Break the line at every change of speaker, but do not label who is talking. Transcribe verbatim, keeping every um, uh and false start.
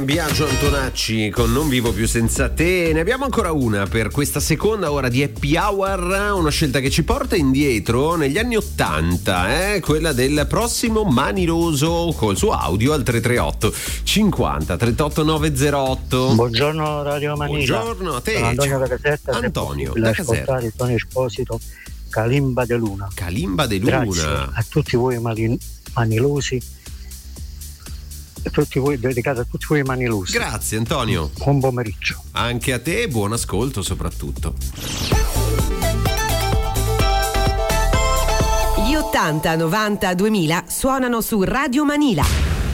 Biagio Antonacci con Non vivo più senza te. Ne abbiamo ancora una per questa seconda ora di Happy Hour, una scelta che ci porta indietro negli anni ottanta, eh? quella del prossimo Maniloso col suo audio al tre tre otto cinquanta trentotto novecentotto.
Buongiorno Radio Manila.
Buongiorno a te.
Sono Antonio da Caserta.
Antonio
da ascoltare Tony Esposito, Calimba de Luna.
Calimba de Luna.
Grazie a tutti voi mani- manilosi. A tutti voi, dedicato a tutti voi manilosi.
Grazie Antonio.
Buon pomeriggio.
Anche a te, buon ascolto soprattutto.
Gli ottanta, novanta, duemila suonano su Radio Manila.